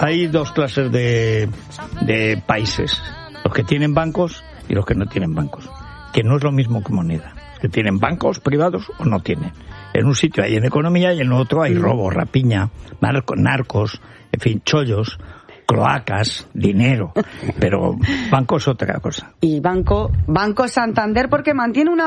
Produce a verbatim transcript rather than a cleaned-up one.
hay dos clases de, de países, los que tienen bancos y los que no tienen bancos, que no es lo mismo que moneda, que tienen bancos privados o no tienen. En un sitio hay en economía y en otro hay robo, rapiña, narcos, en fin, chollos, cloacas, dinero, pero banco es otra cosa. Y Banco, Banco Santander, porque mantiene una